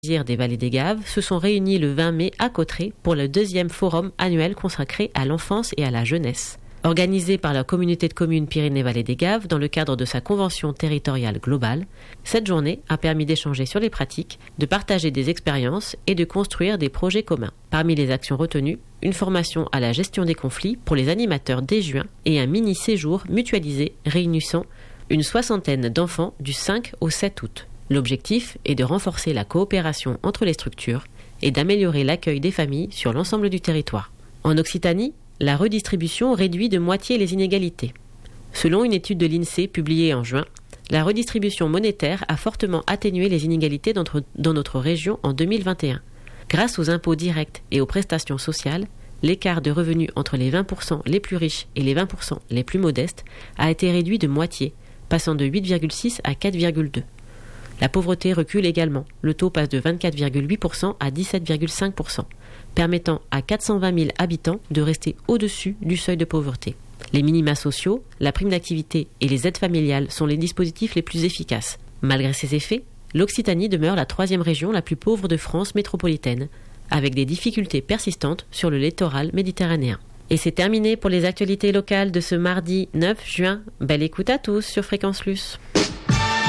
des Vallées des Gaves se sont réunis le 20 mai à Cauterets pour le 2e forum annuel consacré à l'enfance et à la jeunesse. Organisé par la communauté de communes Pyrénées-Vallées des Gaves dans le cadre de sa convention territoriale globale, cette journée a permis d'échanger sur les pratiques, de partager des expériences et de construire des projets communs. Parmi les actions retenues, une formation à la gestion des conflits pour les animateurs dès juin et un mini-séjour mutualisé réunissant une 60aine d'enfants du 5 au 7 août. L'objectif est de renforcer la coopération entre les structures et d'améliorer l'accueil des familles sur l'ensemble du territoire. En Occitanie, la redistribution réduit de moitié les inégalités. Selon une étude de l'INSEE publiée en juin, la redistribution monétaire a fortement atténué les inégalités dans notre région en 2021. Grâce aux impôts directs et aux prestations sociales, l'écart de revenus entre les 20% les plus riches et les 20% les plus modestes a été réduit de moitié, passant de 8,6 à 4,2. La pauvreté recule également. Le taux passe de 24,8% à 17,5%, permettant à 420 000 habitants de rester au-dessus du seuil de pauvreté. Les minima sociaux, la prime d'activité et les aides familiales sont les dispositifs les plus efficaces. Malgré ces effets, l'Occitanie demeure la 3e région la plus pauvre de France métropolitaine, avec des difficultés persistantes sur le littoral méditerranéen. Et c'est terminé pour les actualités locales de ce mardi 9 juin. Belle écoute à tous sur Fréquence Luce.